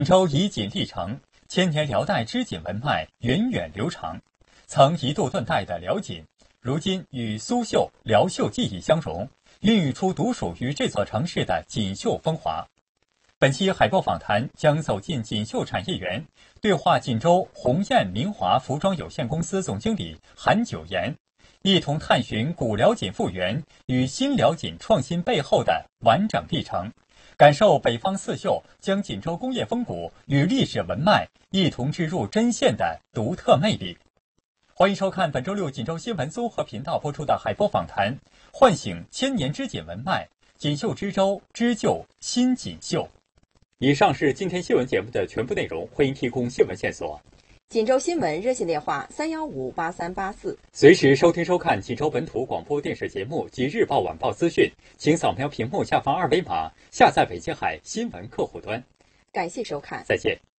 锦州以锦历城，千年辽代织锦文脉源远流长。曾一度断代的辽锦，如今与苏绣、辽绣技艺相融，孕育出独属于这座城市的锦绣风华。本期海报访谈将走进锦绣产业园，对话锦州鸿雁明华服装有限公司总经理韩九岩，一同探寻古辽锦复原与新辽锦创新背后的完整历程，感受北方四绣将锦州工业风骨与历史文脉一同植入针线的独特魅力。欢迎收看本周六锦州新闻综合频道播出的海波访谈，唤醒千年织锦文脉，锦绣之州，织就新锦绣。以上是今天新闻节目的全部内容，欢迎提供新闻线索。 锦州新闻热线电话3158384， 随时收听收看锦州本土广播电视节目及日报晚报资讯，请扫描屏幕下方二维码下载北京海新闻客户端。 感谢收看， 再见。